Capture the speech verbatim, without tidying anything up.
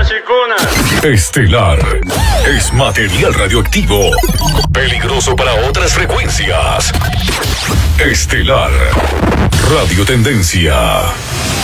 chicona. Estelar es material radioactivo, peligroso para otras frecuencias. Estelar, Radio Tendencia.